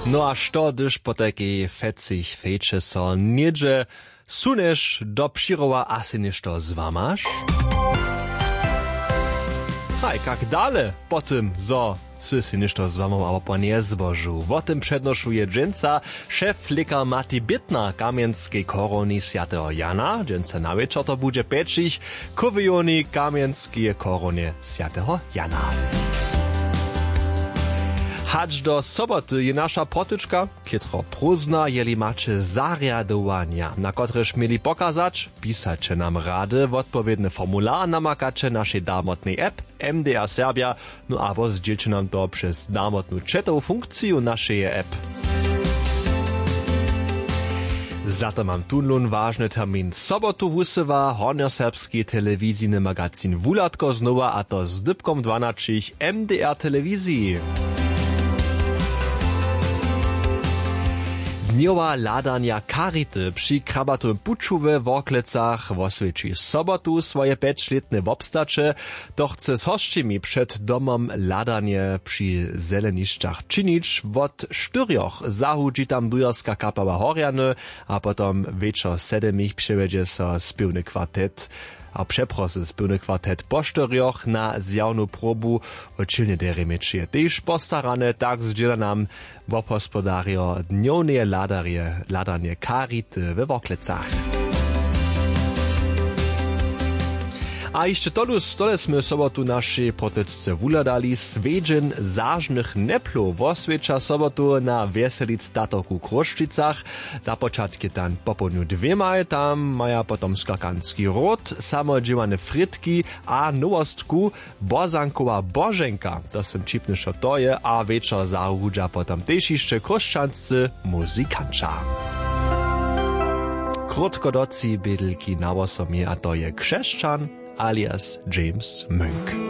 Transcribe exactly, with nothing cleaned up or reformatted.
No a što, gdyż po takiej fecich fejče so niedzie suneš do Přirowa asi nešto zvamaš? Haj, kak dale po tym, zo sy si nešto zvamom abo po nie zbožu. O tym przednoszuje dżęca szef lekar Mati Bittner Kamienskiej korony Świętego Jana. Dżęca na wieczór to będzie peczich kowioni Kamienskiej korony Świętego Jana. Hacz do soboty je nasza protyczka, kietro prózna, jeli macie zariadowania, na kotreż mieli pokazać, pisacie nam rady, odpowiedny formular namakacie naszej darmotnej app M D R Serbia, no abo zdzielcie nam to przez darmotną chatową funkcję naszej app. Zato mam tunlun ważny termin. Sobotu wusywa hornioserbski telewizyjny magazyn Wulatko znowa, a to z dybkom dwanaście M D R telewizji. Dniowa ladania karity przy krabatym puczu we Worklecach woswieci sobotu swoje pięćletne wobstacze, to chce z hoszczymi przed domom ladanie przy zeleniszczach czynić. Wot sztyrioch zahudzi tam dujarska kapała Horiany, a potom wieczor sedemich przewiedzie so spiewny kwartet, a przeprosy spiewny kwartet po sztyrioch na zjawną probu odczylnie deremiecznie. Tež postarane, tak zdziela nam wopospodario dniowne ladarie, ladanie karity we Worklecach. A jeszcze tolu stolesmy sobotu naszej protyczce wuladali swiedźen zażnych neplów oswiecza sobotu na Weselic Tatoku Kruszczycach. Za początki tam po południu dwiema, tam maja potom skakanski ród, samodziewane frytki a nowostku bozankowa bożenka. To są čipnyšo to je, a wieczor zahudza potom też jeszcze kruszczanscy muzykancza. Krótko doci bydlki na osomie, a to je Krzeszczan alias James Münk.